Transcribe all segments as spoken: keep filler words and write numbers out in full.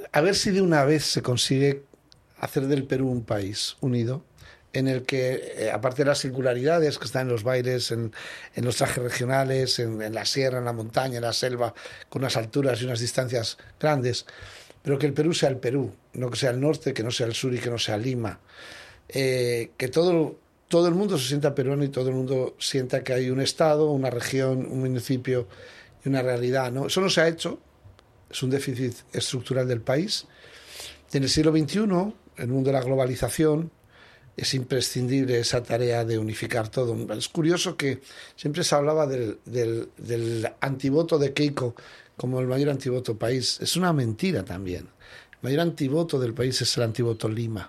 a ver si de una vez se consigue hacer del Perú un país unido, en el que, eh, aparte de las singularidades que están en los bailes, en, en los trajes regionales, en, en la sierra, en la montaña, en la selva, con unas alturas y unas distancias grandes, pero que el Perú sea el Perú, no que sea el norte, que no sea el sur y que no sea Lima. Eh, que todo, todo el mundo se sienta peruano y todo el mundo sienta que hay un estado, una región, un municipio y una realidad, ¿no? Eso no se ha hecho, es un déficit estructural del país. Y en el siglo veintiuno, en el mundo de la globalización, es imprescindible esa tarea de unificar todo. Es curioso que siempre se hablaba del, del, del antivoto de Keiko como el mayor antivoto país. Es una mentira también. El mayor antivoto del país es el antivoto Lima.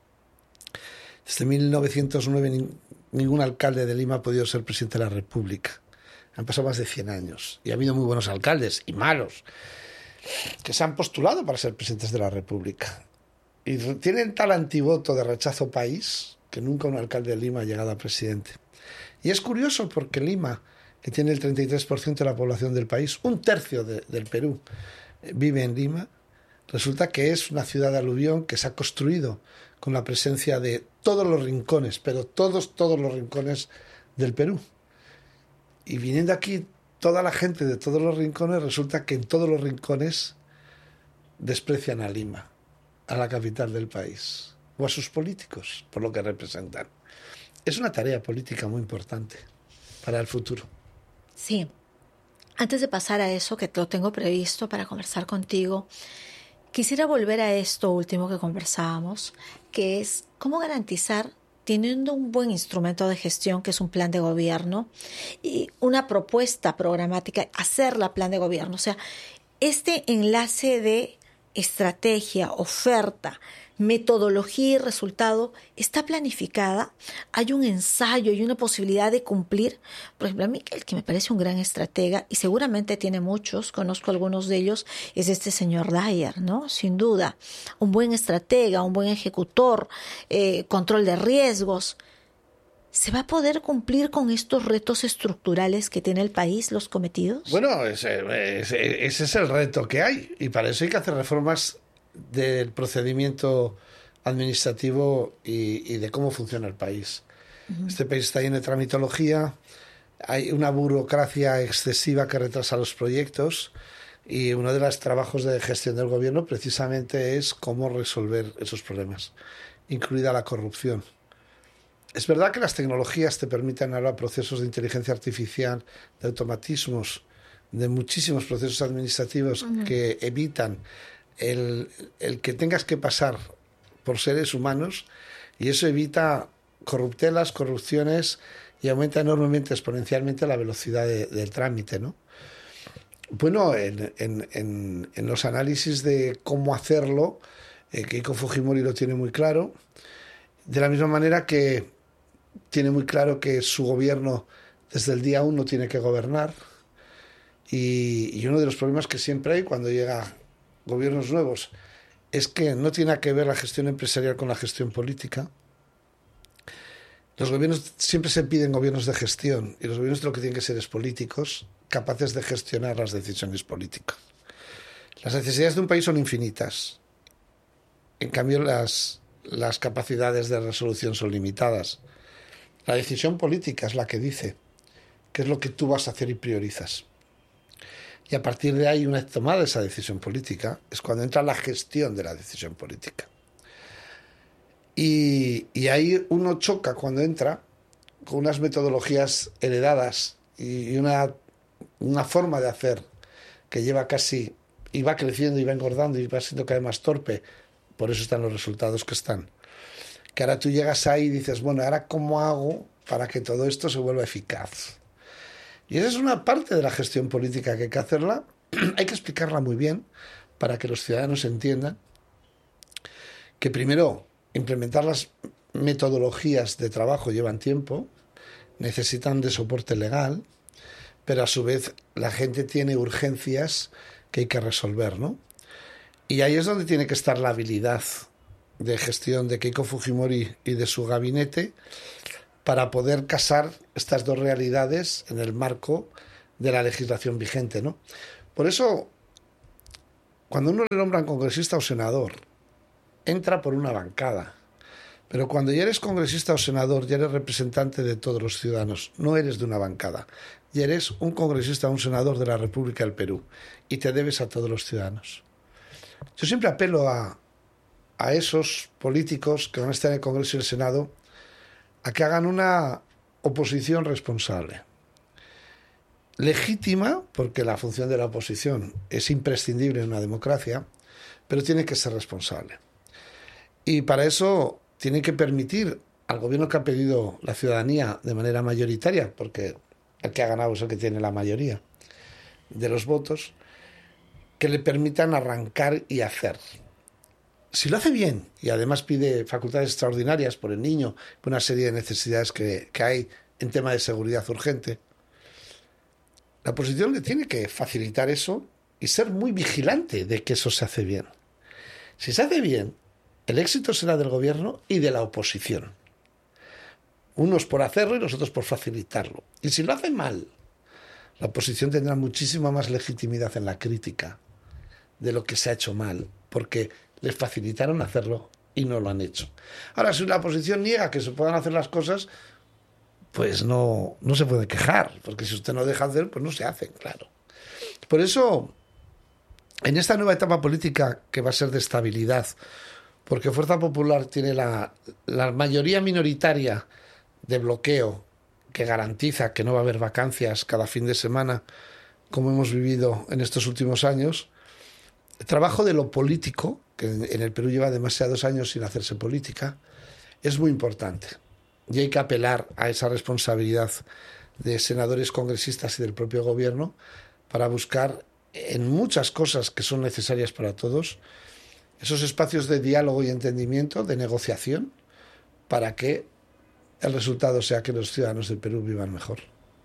Desde mil novecientos nueve ni, ningún alcalde de Lima ha podido ser presidente de la República. Han pasado más de cien años y ha habido muy buenos alcaldes y malos que se han postulado para ser presidentes de la República. Y tienen tal antivoto de rechazo país que nunca un alcalde de Lima ha llegado a presidente. Y es curioso porque Lima, que tiene el treinta y tres por ciento de la población del país, un tercio de, del Perú vive en Lima, resulta que es una ciudad de aluvión que se ha construido con la presencia de todos los rincones, pero todos, todos los rincones del Perú. Y viniendo aquí toda la gente de todos los rincones, resulta que en todos los rincones desprecian a Lima, a la capital del país, o a sus políticos, por lo que representan. Es una tarea política muy importante para el futuro. Sí. Antes de pasar a eso, que lo tengo previsto para conversar contigo, quisiera volver a esto último que conversábamos, que es cómo garantizar, teniendo un buen instrumento de gestión, que es un plan de gobierno, y una propuesta programática, hacerla plan de gobierno. O sea, este enlace de estrategia, oferta, metodología y resultado está planificada, hay un ensayo y una posibilidad de cumplir. Por ejemplo, a mí el que me parece un gran estratega, y seguramente tiene muchos, conozco algunos de ellos, es este señor Dyer, ¿no? Sin duda, un buen estratega, un buen ejecutor, eh, control de riesgos. ¿Se va a poder cumplir con estos retos estructurales que tiene el país, los cometidos? Bueno, ese, ese, ese es el reto que hay, y para eso hay que hacer reformas del procedimiento administrativo y, y de cómo funciona el país. Uh-huh. Este país está lleno de tramitología, hay una burocracia excesiva que retrasa los proyectos, y uno de los trabajos de gestión del gobierno precisamente es cómo resolver esos problemas, incluida la corrupción. Es verdad que las tecnologías te permiten ahora procesos de inteligencia artificial, de automatismos, de muchísimos procesos administrativos uh-huh. que evitan el, el que tengas que pasar por seres humanos, y eso evita corruptelas, corrupciones, y aumenta enormemente, exponencialmente la velocidad de, del trámite, ¿no? Bueno, en, en, en, en los análisis de cómo hacerlo, eh, Keiko Fujimori lo tiene muy claro, de la misma manera que tiene muy claro que su gobierno desde el día uno tiene que gobernar, y, y uno de los problemas que siempre hay cuando llega gobiernos nuevos es que no tiene que ver la gestión empresarial con la gestión política. Los gobiernos siempre se piden gobiernos de gestión, y los gobiernos lo que tienen que ser es políticos, capaces de gestionar las decisiones políticas. Las necesidades de un país son infinitas, en cambio las, las capacidades de resolución son limitadas. La decisión política es la que dice qué es lo que tú vas a hacer y priorizas. Y a partir de ahí, una vez tomada esa decisión política, es cuando entra la gestión de la decisión política. Y, y ahí uno choca cuando entra con unas metodologías heredadas y una, una forma de hacer que lleva casi, y va creciendo y va engordando y va siendo cada vez más torpe. Por eso están los resultados que están. Que ahora tú llegas ahí y dices, bueno, ¿ahora cómo hago para que todo esto se vuelva eficaz? Y esa es una parte de la gestión política que hay que hacerla. Hay que explicarla muy bien para que los ciudadanos entiendan que primero implementar las metodologías de trabajo llevan tiempo, necesitan de soporte legal, pero a su vez la gente tiene urgencias que hay que resolver, ¿no? Y ahí es donde tiene que estar la habilidad de gestión de Keiko Fujimori y de su gabinete para poder casar estas dos realidades en el marco de la legislación vigente, ¿no? Por eso cuando uno le nombran congresista o senador, entra por una bancada. Pero cuando ya eres congresista o senador, ya eres representante de todos los ciudadanos, no eres de una bancada. Ya eres un congresista o un senador de la República del Perú y te debes a todos los ciudadanos. Yo siempre apelo a, a esos políticos que van a estar en el Congreso y el Senado a que hagan una oposición responsable. Legítima, porque la función de la oposición es imprescindible en una democracia, pero tiene que ser responsable. Y para eso tiene que permitir al gobierno que ha pedido la ciudadanía de manera mayoritaria, porque el que ha ganado es el que tiene la mayoría de los votos, que le permitan arrancar y hacer. Si lo hace bien y además pide facultades extraordinarias por el niño, por una serie de necesidades que, que hay en tema de seguridad urgente, la oposición le tiene que facilitar eso y ser muy vigilante de que eso se hace bien. Si se hace bien, el éxito será del gobierno y de la oposición. Unos por hacerlo y los otros por facilitarlo. Y si lo hace mal, la oposición tendrá muchísima más legitimidad en la crítica de lo que se ha hecho mal, porque les facilitaron hacerlo y no lo han hecho. Ahora, si la oposición niega que se puedan hacer las cosas, pues no, no se puede quejar, porque si usted no deja hacer, pues no se hacen, claro. Por eso, en esta nueva etapa política que va a ser de estabilidad, porque Fuerza Popular tiene la, la mayoría minoritaria de bloqueo que garantiza que no va a haber vacancias cada fin de semana, como hemos vivido en estos últimos años, el trabajo de lo político, que en el Perú lleva demasiados años sin hacerse política, es muy importante. Y hay que apelar a esa responsabilidad de senadores, congresistas y del propio gobierno para buscar en muchas cosas que son necesarias para todos esos espacios de diálogo y entendimiento, de negociación, para que el resultado sea que los ciudadanos del Perú vivan mejor.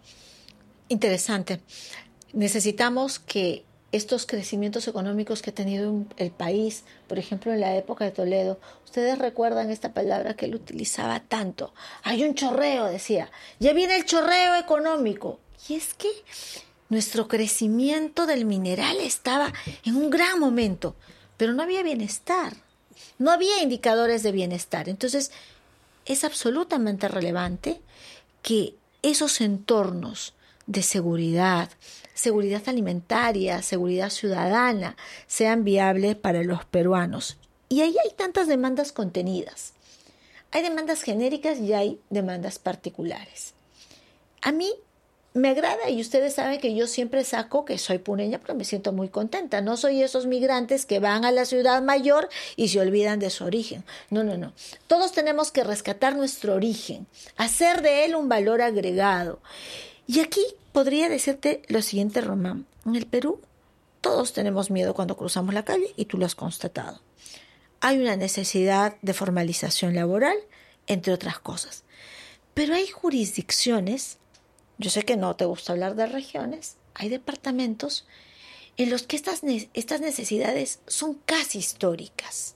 Interesante. Necesitamos que estos crecimientos económicos que ha tenido el país, por ejemplo, en la época de Toledo, ustedes recuerdan esta palabra que él utilizaba tanto. Hay un chorreo, decía. Ya viene el chorreo económico. Y es que nuestro crecimiento del mineral estaba en un gran momento, pero no había bienestar. No había indicadores de bienestar. Entonces, es absolutamente relevante que esos entornos de seguridad, seguridad alimentaria, seguridad ciudadana, sean viables para los peruanos. Y ahí hay tantas demandas contenidas. Hay demandas genéricas y hay demandas particulares. A mí me agrada, y ustedes saben que yo siempre saco que soy puneña, pero me siento muy contenta. No soy esos migrantes que van a la ciudad mayor y se olvidan de su origen. No, no, no. Todos tenemos que rescatar nuestro origen, hacer de él un valor agregado. Y aquí podría decirte lo siguiente, Román. En el Perú todos tenemos miedo cuando cruzamos la calle y tú lo has constatado. Hay una necesidad de formalización laboral, entre otras cosas. Pero hay jurisdicciones, yo sé que no te gusta hablar de regiones, hay departamentos en los que estas, estas necesidades son casi históricas.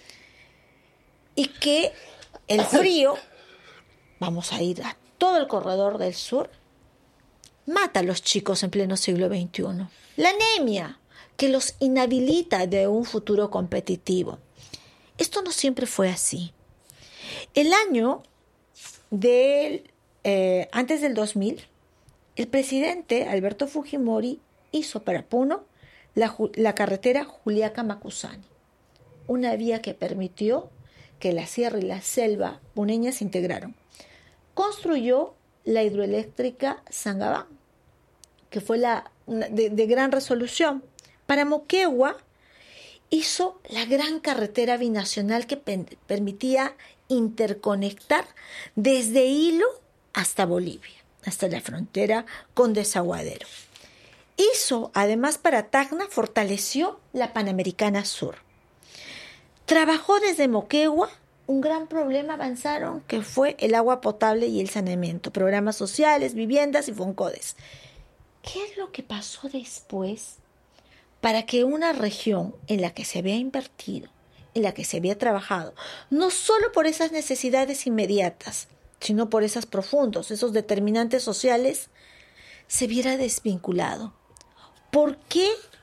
Y que el frío, vamos a ir a todo el corredor del sur, mata a los chicos en pleno siglo veintiuno. La anemia, que los inhabilita de un futuro competitivo. Esto no siempre fue así. El año del, eh, antes del dos mil, el presidente Alberto Fujimori hizo para Puno la, la carretera Juliaca-Macusani, una vía que permitió que la sierra y la selva puneña se integraron. Construyó la hidroeléctrica Sangabán, que fue la, de, de gran resolución. Para Moquegua hizo la gran carretera binacional que pen, permitía interconectar desde Hilo hasta Bolivia, hasta la frontera con Desaguadero. Hizo, además para Tacna, fortaleció la Panamericana Sur. Trabajó desde Moquegua. Un gran problema avanzaron, que fue el agua potable y el saneamiento, programas sociales, viviendas y Foncodes. ¿Qué es lo que pasó después para que una región en la que se había invertido, en la que se había trabajado, no solo por esas necesidades inmediatas, sino por esos profundos, esos determinantes sociales, se viera desvinculado? ¿Por qué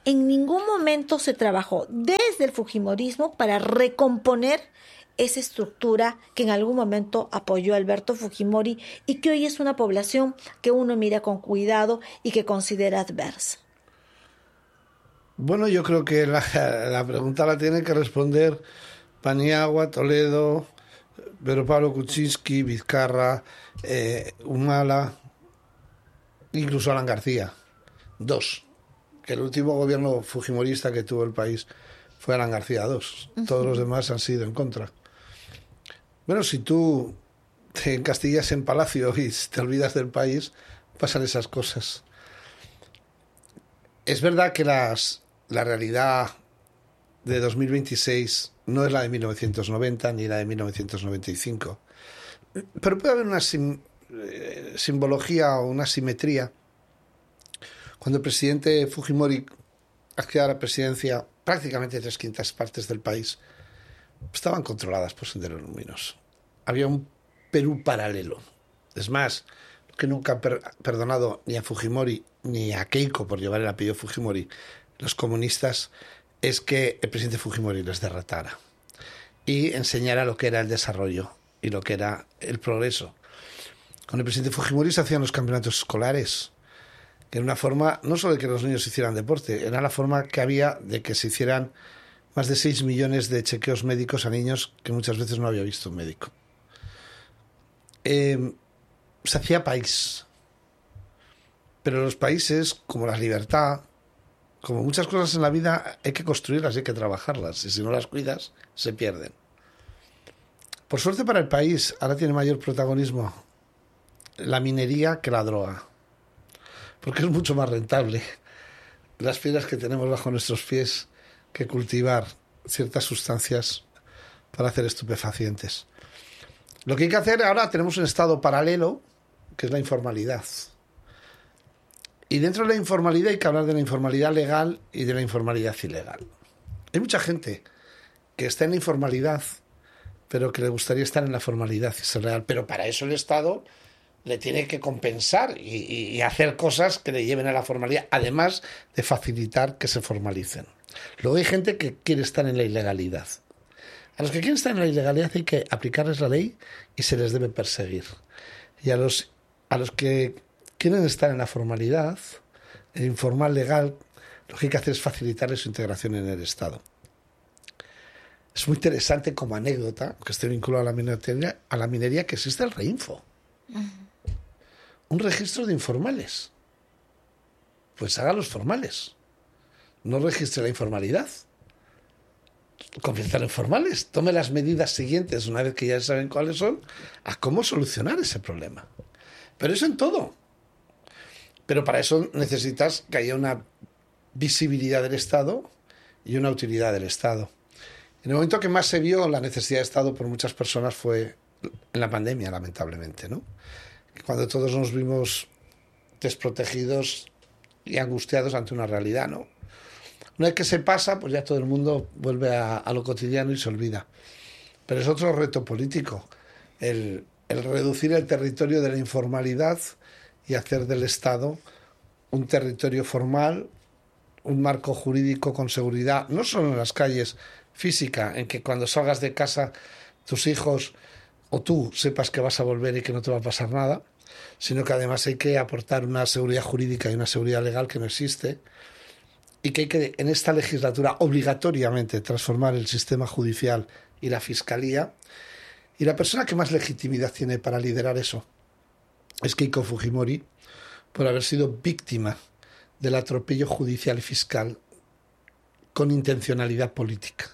en ningún momento se trabajó desde el fujimorismo para recomponer esa estructura que en algún momento apoyó a Alberto Fujimori y que hoy es una población que uno mira con cuidado y que considera adversa. Bueno, yo creo que la, la pregunta la tiene que responder Paniagua, Toledo, Pedro Pablo Kuczynski, Vizcarra, eh, Humala, incluso Alan García. Dos. Que el último gobierno fujimorista que tuvo el país fue Alan García dos. Uh-huh. Todos los demás han sido en contra. Bueno, si tú te encastillas en Palacio y te olvidas del país, pasan esas cosas. Es verdad que las, la realidad de dos mil veintiséis no es la de mil novecientos noventa ni la de mil novecientos noventa y cinco. Pero puede haber una sim, eh, simbología o una simetría. Cuando el presidente Fujimori accedió a la presidencia, prácticamente tres quintas partes del país estaban controladas por Sendero Luminoso. Había un Perú paralelo. Es más, lo que nunca han per- perdonado ni a Fujimori ni a Keiko por llevar el apellido Fujimori, los comunistas, es que el presidente Fujimori les derrotara y enseñara lo que era el desarrollo y lo que era el progreso. Con el presidente Fujimori se hacían los campeonatos escolares, que era una forma no solo de que los niños hicieran deporte, era la forma que había de que se hicieran más de seis millones de chequeos médicos a niños que muchas veces no había visto un médico. Eh, se hacía país. Pero los países, como la libertad, como muchas cosas en la vida, hay que construirlas, hay que trabajarlas. Y si no las cuidas, se pierden. Por suerte para el país, ahora tiene mayor protagonismo la minería que la droga. Porque es mucho más rentable las piedras que tenemos bajo nuestros pies que cultivar ciertas sustancias para hacer estupefacientes. Lo que hay que hacer ahora, tenemos un estado paralelo, que es la informalidad. Y dentro de la informalidad hay que hablar de la informalidad legal y de la informalidad ilegal. Hay mucha gente que está en la informalidad, pero que le gustaría estar en la formalidad y ser legal. Pero para eso el Estado le tiene que compensar y, y, y hacer cosas que le lleven a la formalidad, además de facilitar que se formalicen. Luego hay gente que quiere estar en la ilegalidad. A los que quieren estar en la ilegalidad hay que aplicarles la ley y se les debe perseguir. Y a los, a los que quieren estar en la formalidad, el informal legal, lo que hay que hacer es facilitarles su integración en el Estado. Es muy interesante como anécdota, que esté vinculado a la minería, a la minería que existe el Reinfo. Uh-huh. Un registro de informales. Pues haga los formales. No registre la informalidad. Convierta en informales. Tome las medidas siguientes, una vez que ya saben cuáles son, a cómo solucionar ese problema. Pero eso en todo. Pero para eso necesitas que haya una visibilidad del Estado y una utilidad del Estado. En el momento que más se vio la necesidad de Estado por muchas personas fue en la pandemia, lamentablemente, ¿no? Cuando todos nos vimos desprotegidos y angustiados ante una realidad, ¿no? Una vez que se pasa, pues ya todo el mundo vuelve a, a lo cotidiano y se olvida. Pero es otro reto político, el, el reducir el territorio de la informalidad y hacer del Estado un territorio formal, un marco jurídico con seguridad, no solo en las calles, física, en que cuando salgas de casa tus hijos o tú sepas que vas a volver y que no te va a pasar nada, sino que además hay que aportar una seguridad jurídica y una seguridad legal que no existe, y que hay que en esta legislatura obligatoriamente transformar el sistema judicial y la fiscalía. Y la persona que más legitimidad tiene para liderar eso es Keiko Fujimori, por haber sido víctima del atropello judicial y fiscal con intencionalidad política.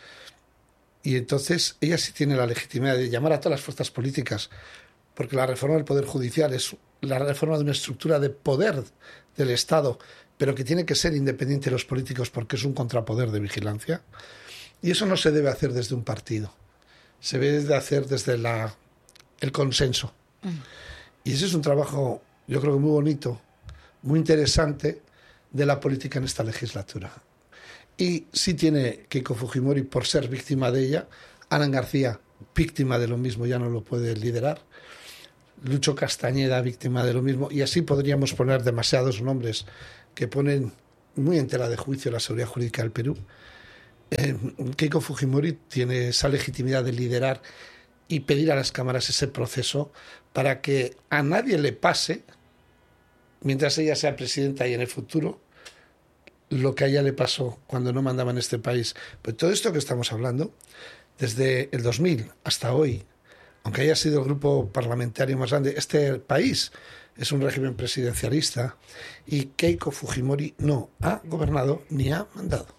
Y entonces ella sí tiene la legitimidad de llamar a todas las fuerzas políticas, porque la reforma del Poder Judicial es la reforma de una estructura de poder del Estado, pero que tiene que ser independiente de los políticos porque es un contrapoder de vigilancia. Y eso no se debe hacer desde un partido, se debe hacer desde la, el consenso. Mm. Y ese es un trabajo, yo creo que muy bonito, muy interesante de la política en esta legislatura. Y sí tiene Keiko Fujimori, por ser víctima de ella, Alan García, víctima de lo mismo, ya no lo puede liderar, Lucho Castañeda, víctima de lo mismo, y así podríamos poner demasiados nombres que ponen muy en tela de juicio la seguridad jurídica del Perú. Eh, Keiko Fujimori tiene esa legitimidad de liderar y pedir a las cámaras ese proceso para que a nadie le pase, mientras ella sea presidenta y en el futuro, lo que a ella le pasó cuando no mandaba en este país. Pues todo esto que estamos hablando, desde el dos mil hasta hoy, aunque haya sido el grupo parlamentario más grande, este país es un régimen presidencialista y Keiko Fujimori no ha gobernado ni ha mandado.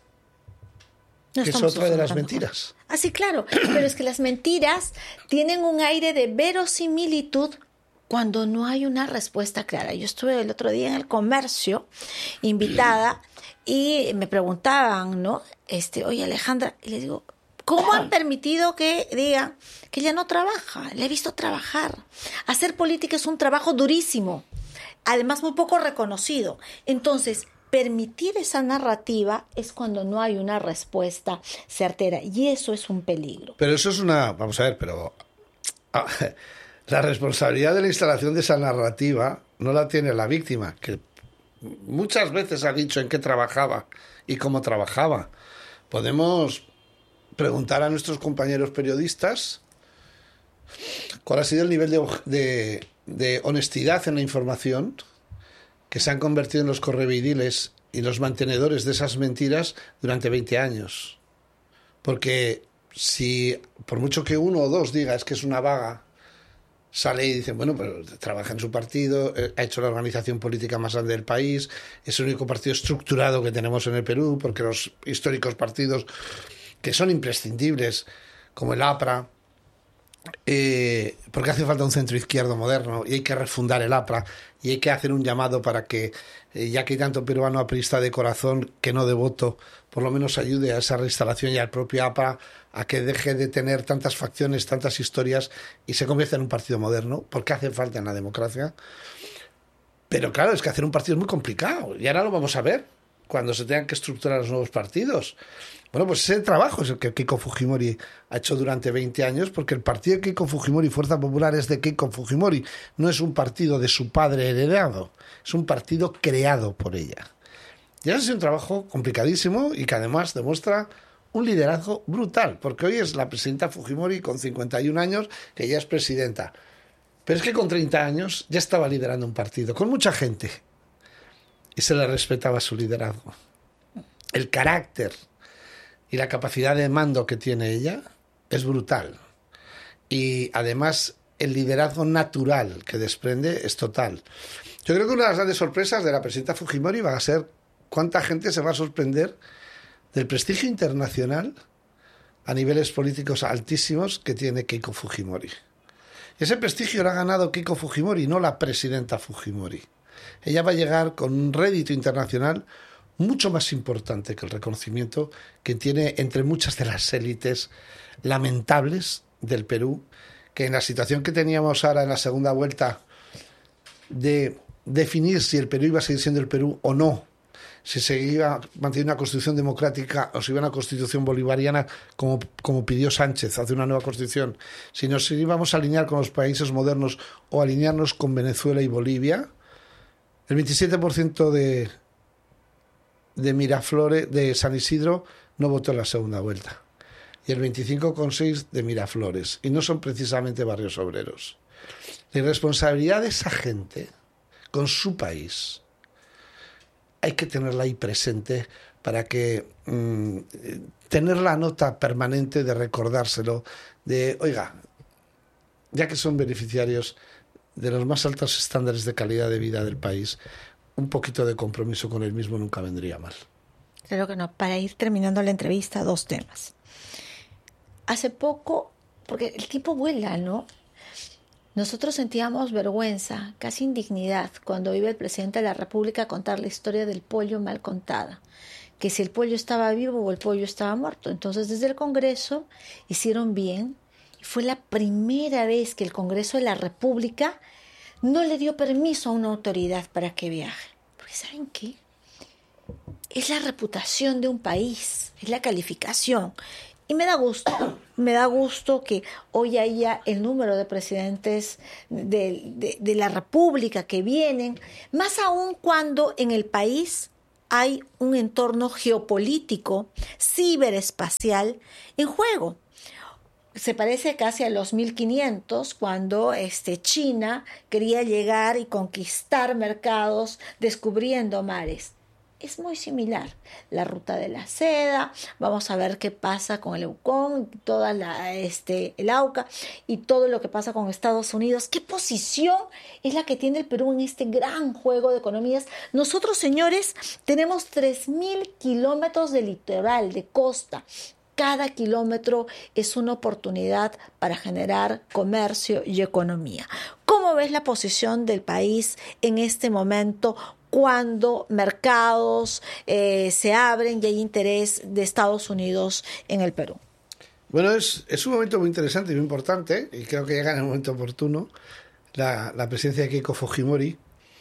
No que es otra de las mentiras. Ah, sí, claro, pero es que las mentiras tienen un aire de verosimilitud cuando no hay una respuesta clara. Yo estuve el otro día en el Comercio, invitada, y me preguntaban, ¿no? Este, oye, Alejandra, y les digo, ¿cómo han permitido que digan que ella no trabaja? Le he visto trabajar. Hacer política es un trabajo durísimo, además muy poco reconocido. Entonces, permitir esa narrativa es cuando no hay una respuesta certera, y eso es un peligro. Pero eso es una... Vamos a ver, pero... Ah, la responsabilidad de la instalación de esa narrativa no la tiene la víctima, que muchas veces ha dicho en qué trabajaba y cómo trabajaba. Podemos preguntar a nuestros compañeros periodistas cuál ha sido el nivel de, de, de honestidad en la información, que se han convertido en los correveidiles y los mantenedores de esas mentiras durante veinte años. Porque si, por mucho que uno o dos diga es que es una vaga, sale y dicen, bueno, pero trabaja en su partido, ha hecho la organización política más grande del país, es el único partido estructurado que tenemos en el Perú, porque los históricos partidos que son imprescindibles, como el APRA, Eh, porque hace falta un centro izquierdo moderno y hay que refundar el APRA y hay que hacer un llamado para que, eh, ya que hay tanto peruano aprista de corazón que no de voto, por lo menos ayude a esa reinstalación y al propio APRA a que deje de tener tantas facciones, tantas historias y se convierta en un partido moderno, porque hace falta en la democracia. Pero claro, es que hacer un partido es muy complicado y ahora lo vamos a ver cuando se tengan que estructurar los nuevos partidos. Bueno, pues ese trabajo es el que Keiko Fujimori ha hecho durante veinte años, porque el partido de Keiko Fujimori, Fuerza Popular, es de Keiko Fujimori. No es un partido de su padre heredado, es un partido creado por ella. Y ese es un trabajo complicadísimo y que además demuestra un liderazgo brutal, porque hoy es la presidenta Fujimori con cincuenta y un años, que ya es presidenta. Pero es que con treinta años ya estaba liderando un partido, con mucha gente, y se le respetaba su liderazgo. El carácter y la capacidad de mando que tiene ella es brutal. Y además el liderazgo natural que desprende es total. Yo creo que una de las grandes sorpresas de la presidenta Fujimori va a ser cuánta gente se va a sorprender del prestigio internacional a niveles políticos altísimos que tiene Keiko Fujimori. Y ese prestigio lo ha ganado Keiko Fujimori, no la presidenta Fujimori. Ella va a llegar con un rédito internacional mucho más importante que el reconocimiento que tiene entre muchas de las élites lamentables del Perú, que en la situación que teníamos ahora en la segunda vuelta de definir si el Perú iba a seguir siendo el Perú o no, si se iba manteniendo una constitución democrática o si iba a una constitución bolivariana como, como pidió Sánchez, hacer una nueva constitución, si nos íbamos a alinear con los países modernos o alinearnos con Venezuela y Bolivia, el veintisiete por ciento de de Miraflores, de San Isidro, no votó en la segunda vuelta. Y el veinticinco coma seis por ciento de Miraflores. Y no son precisamente barrios obreros. La irresponsabilidad de esa gente con su país hay que tenerla ahí presente para que mmm, tener la nota permanente de recordárselo, de, oiga, ya que son beneficiarios de los más altos estándares de calidad de vida del país, un poquito de compromiso con él mismo nunca vendría mal. Claro que no. Para ir terminando la entrevista, dos temas. Hace poco, porque el tiempo vuela, ¿no? Nosotros sentíamos vergüenza, casi indignidad, cuando iba el presidente de la República a contar la historia del pollo mal contada, que si el pollo estaba vivo o el pollo estaba muerto. Entonces, desde el Congreso hicieron bien, y fue la primera vez que el Congreso de la República no le dio permiso a una autoridad para que viaje. Porque ¿saben qué? Es la reputación de un país, es la calificación. Y me da gusto, me da gusto que hoy haya el número de presidentes de, de, de la República que vienen, más aún cuando en el país hay un entorno geopolítico, ciberespacial en juego. Se parece casi a los mil quinientos, cuando este, China quería llegar y conquistar mercados descubriendo mares. Es muy similar. La ruta de la seda, vamos a ver qué pasa con el EUCOM, toda la, este, el AUCA y todo lo que pasa con Estados Unidos. ¿Qué posición es la que tiene el Perú en este gran juego de economías? Nosotros, señores, tenemos tres mil kilómetros de litoral, de costa. Cada kilómetro es una oportunidad para generar comercio y economía. ¿Cómo ves la posición del país en este momento, cuando mercados eh, se abren y hay interés de Estados Unidos en el Perú? Bueno, es, es un momento muy interesante y muy importante, y creo que llega en el momento oportuno la, la presidencia de Keiko Fujimori,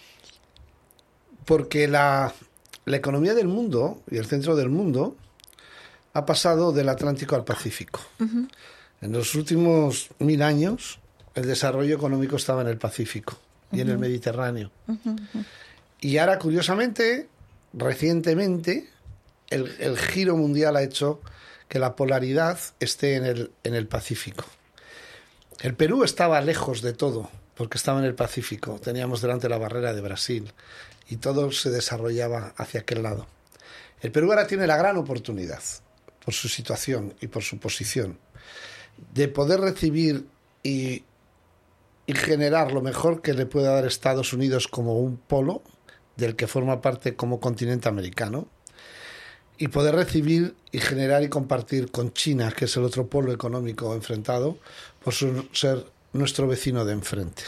porque la, la economía del mundo y el centro del mundo ha pasado del Atlántico al Pacífico. Uh-huh. En los últimos mil años, el desarrollo económico estaba en el Pacífico y uh-huh. en el Mediterráneo. Uh-huh. Uh-huh. Y ahora, curiosamente, recientemente, el, el giro mundial ha hecho que la polaridad esté en el, en el Pacífico. El Perú estaba lejos de todo, porque estaba en el Pacífico. Teníamos delante la barrera de Brasil y todo se desarrollaba hacia aquel lado. El Perú ahora tiene la gran oportunidad, por su situación y por su posición, de poder recibir y, y generar lo mejor que le pueda dar Estados Unidos como un polo del que forma parte como continente americano, y poder recibir y generar y compartir con China, que es el otro polo económico enfrentado, por su, ser nuestro vecino de enfrente.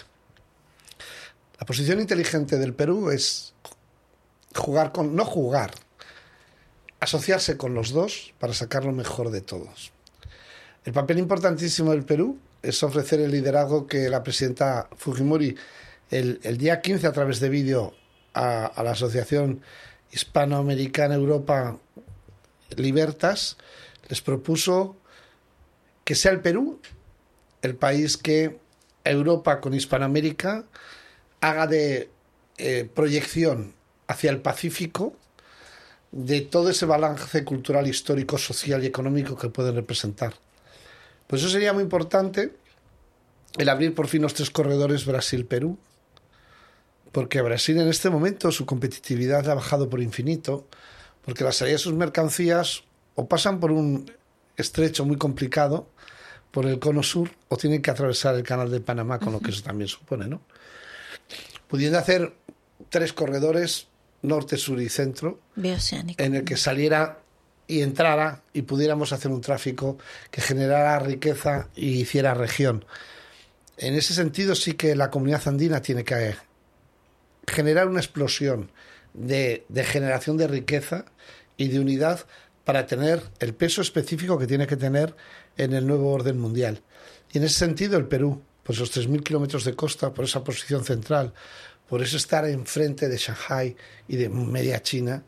La posición inteligente del Perú es jugar con, no jugar, asociarse con los dos para sacar lo mejor de todos. El papel importantísimo del Perú es ofrecer el liderazgo que la presidenta Fujimori el, el día quince a través de vídeo a, a la Asociación Hispanoamericana Europa Libertas les propuso que sea el Perú el país que Europa con Hispanoamérica haga de eh, proyección hacia el Pacífico de todo ese balance cultural, histórico, social y económico que pueden representar. Pues eso sería muy importante, el abrir por fin los tres corredores Brasil-Perú, porque Brasil en este momento su competitividad ha bajado por infinito, porque la salida de sus mercancías o pasan por un estrecho muy complicado, por el cono sur, o tienen que atravesar el canal de Panamá, con uh-huh. lo que eso también supone, ¿no? Pudiendo hacer tres corredores, norte, sur y centro, bioceánico, en el que saliera y entrara y pudiéramos hacer un tráfico que generara riqueza y hiciera región. En ese sentido sí que la comunidad andina tiene que generar una explosión de, de generación de riqueza y de unidad para tener el peso específico que tiene que tener en el nuevo orden mundial. Y en ese sentido el Perú, por esos tres mil kilómetros de costa, por esa posición central, por eso estar enfrente de Shanghái y de media China,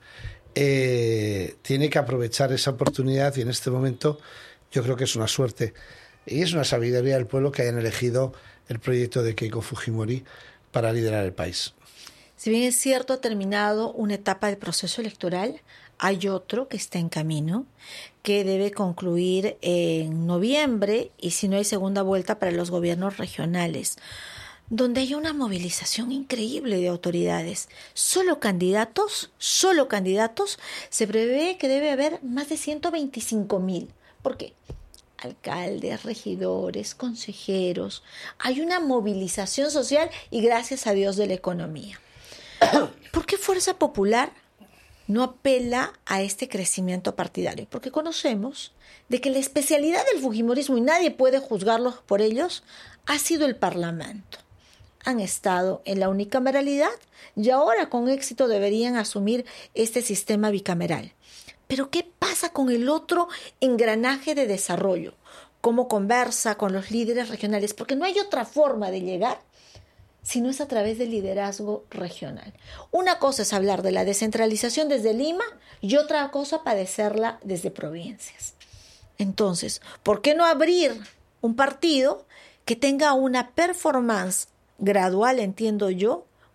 eh, tiene que aprovechar esa oportunidad, y en este momento yo creo que es una suerte y es una sabiduría del pueblo que hayan elegido el proyecto de Keiko Fujimori para liderar el país. Si bien es cierto, ha terminado una etapa del proceso electoral, hay otro que está en camino, que debe concluir en noviembre, y si no hay segunda vuelta para los gobiernos regionales, donde hay una movilización increíble de autoridades. Solo candidatos, solo candidatos, se prevé que debe haber más de ciento veinticinco mil. ¿Por qué? Alcaldes, regidores, consejeros. Hay una movilización social y gracias a Dios de la economía. ¿Por qué Fuerza Popular no apela a este crecimiento partidario? Porque conocemos de que la especialidad del fujimorismo, y nadie puede juzgarlos por ellos, ha sido el Parlamento. Han estado en la unicameralidad y ahora con éxito deberían asumir este sistema bicameral. Pero ¿qué pasa con el otro engranaje de desarrollo? ¿Cómo conversa con los líderes regionales? Porque no hay otra forma de llegar si no es a través del liderazgo regional. Una cosa es hablar de la descentralización desde Lima y otra cosa padecerla desde provincias. Entonces, ¿por qué no abrir un partido que tenga una performance gradual, entiendo yo,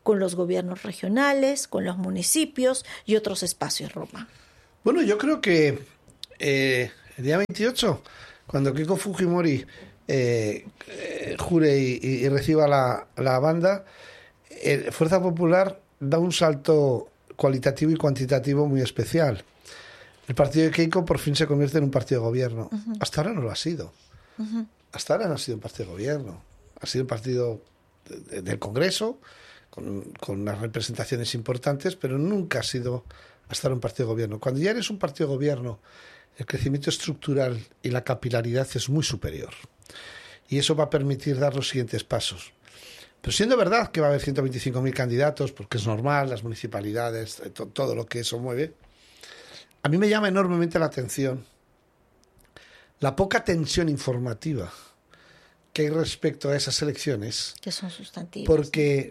con los gobiernos regionales, con los municipios y otros espacios, Román? Bueno, yo creo que eh, el día veintiocho, cuando Keiko Fujimori eh, eh, jure y, y reciba la, la banda, eh, Fuerza Popular da un salto cualitativo y cuantitativo muy especial. El partido de Keiko por fin se convierte en un partido de gobierno. Uh-huh. Hasta ahora no lo ha sido. Uh-huh. Hasta ahora no ha sido un partido de gobierno. Ha sido un partido de, de, del Congreso, con, con unas representaciones importantes, pero nunca ha sido hasta ahora un partido de gobierno. Cuando ya eres un partido de gobierno, el crecimiento estructural y la capilaridad es muy superior. Y eso va a permitir dar los siguientes pasos. Pero siendo verdad que va a haber ciento veinticinco mil candidatos, porque es normal, las municipalidades, to, todo lo que eso mueve, a mí me llama enormemente la atención la poca tensión informativa que hay respecto a esas elecciones. Que son sustantivos. Porque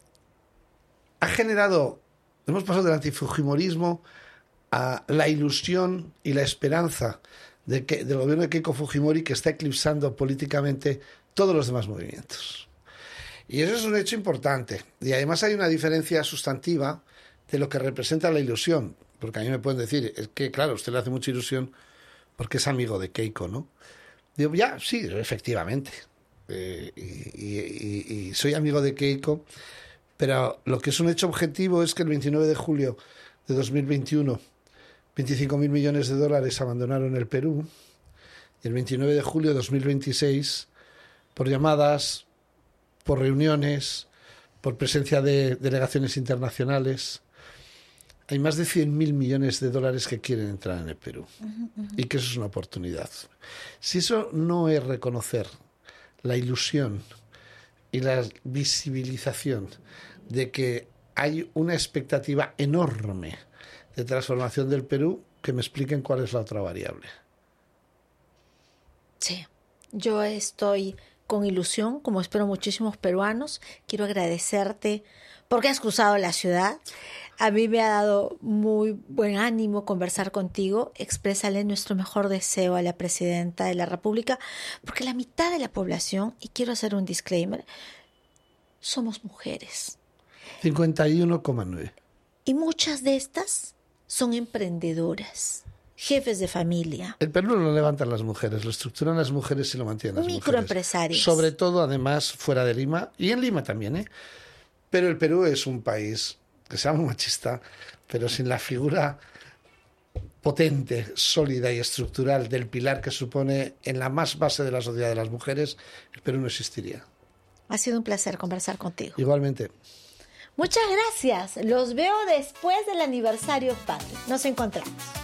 ha generado, hemos pasado del antifujimorismo a la ilusión y la esperanza de que, del gobierno de Keiko Fujimori, que está eclipsando políticamente todos los demás movimientos. Y eso es un hecho importante. Y además hay una diferencia sustantiva de lo que representa la ilusión. Porque a mí me pueden decir, es que claro, a usted le hace mucha ilusión porque es amigo de Keiko, ¿no? Digo, ya, sí, efectivamente. Eh, y, y, y soy amigo de Keiko, pero lo que es un hecho objetivo es que el veintinueve de julio de dos mil veintiuno, veinticinco mil millones de dólares abandonaron el Perú, y el veintinueve de julio de dos mil veintiséis, por llamadas, por reuniones, por presencia de delegaciones internacionales, hay más de cien mil millones de dólares que quieren entrar en el Perú. Uh-huh, uh-huh. Y que eso es una oportunidad. Si eso no es reconocer la ilusión y la visibilización de que hay una expectativa enorme de transformación del Perú, que me expliquen cuál es la otra variable. Sí, yo estoy con ilusión, como espero muchísimos peruanos. Quiero agradecerte porque has cruzado la ciudad. A mí me ha dado muy buen ánimo conversar contigo. Exprésale nuestro mejor deseo a la presidenta de la República, porque la mitad de la población, y quiero hacer un disclaimer, somos mujeres. cincuenta y uno coma nueve. Y muchas de estas son emprendedoras, jefes de familia. El Perú lo levantan las mujeres, lo estructuran las mujeres y lo mantienen las microempresarios. Mujeres. Sobre todo, además, fuera de Lima, y en Lima también, ¿eh? Pero el Perú es un país que se llama machista, pero sin la figura potente, sólida y estructural del pilar que supone en la más base de la sociedad de las mujeres, el Perú no existiría. Ha sido un placer conversar contigo. Igualmente. Muchas gracias. Los veo después del aniversario patrio. Nos encontramos.